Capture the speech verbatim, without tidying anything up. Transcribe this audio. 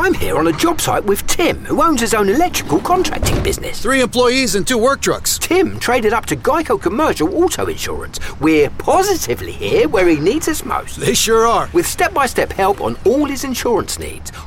I'm here on a job site with Tim, who owns his own electrical contracting business. Three employees and two work trucks. Tim traded up to Geico Commercial Auto Insurance. We're positively here where he needs us most. They sure are. With step-by-step help on all his insurance needs.